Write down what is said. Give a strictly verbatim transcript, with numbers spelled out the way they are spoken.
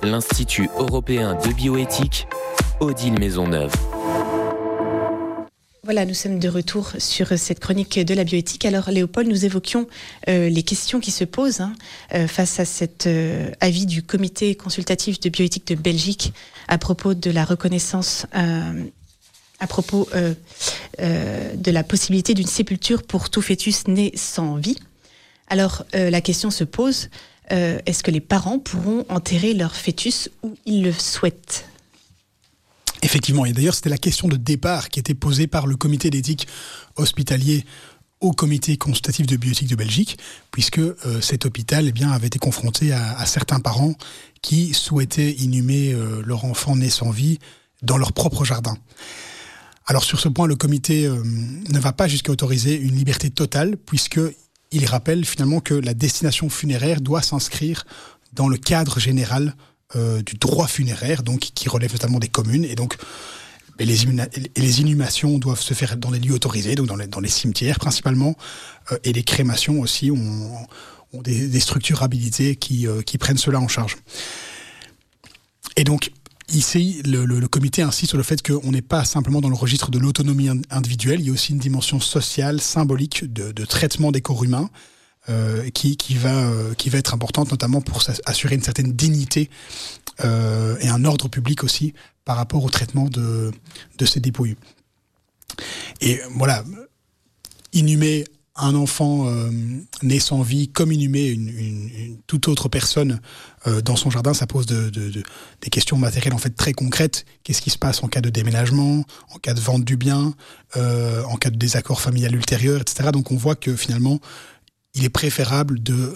l'Institut européen de bioéthique, Odile Maisonneuve. Voilà, nous sommes de retour sur cette chronique de la bioéthique. Alors Léopold, nous évoquions euh, les questions qui se posent hein, euh, face à cet euh, avis du comité consultatif de bioéthique de Belgique à propos de la reconnaissance, euh, à propos euh, euh, de la possibilité d'une sépulture pour tout fœtus né sans vie. Alors euh, la question se pose, euh, est-ce que les parents pourront enterrer leur fœtus où ils le souhaitent ? Effectivement, et d'ailleurs c'était la question de départ qui était posée par le comité d'éthique hospitalier au comité consultatif de bioéthique de Belgique, puisque euh, cet hôpital eh bien, avait été confronté à, à certains parents qui souhaitaient inhumer euh, leur enfant né sans vie dans leur propre jardin. Alors sur ce point, le comité euh, ne va pas jusqu'à autoriser une liberté totale, puisqu'il rappelle finalement que la destination funéraire doit s'inscrire dans le cadre général Euh, du droit funéraire, donc qui relève notamment des communes, et donc les, immuna- les inhumations doivent se faire dans les lieux autorisés, donc dans les, dans les cimetières principalement, euh, et les crémations aussi ont, ont des, des structures habilitées qui, euh, qui prennent cela en charge. Et donc ici, le, le, le comité insiste sur le fait qu'on n'est pas simplement dans le registre de l'autonomie individuelle, il y a aussi une dimension sociale, symbolique de, de traitement des corps humains, Euh, qui, qui, va, euh, qui va être importante, notamment pour assurer une certaine dignité euh, et un ordre public aussi par rapport au traitement de, de ces dépouilles. Et voilà, inhumer un enfant euh, né sans vie comme inhumer une, une, une toute autre personne euh, dans son jardin, ça pose de, de, de, des questions matérielles en fait très concrètes. Qu'est-ce qui se passe en cas de déménagement, en cas de vente du bien, euh, en cas de désaccord familial ultérieur, et cetera. Donc on voit que finalement il est préférable de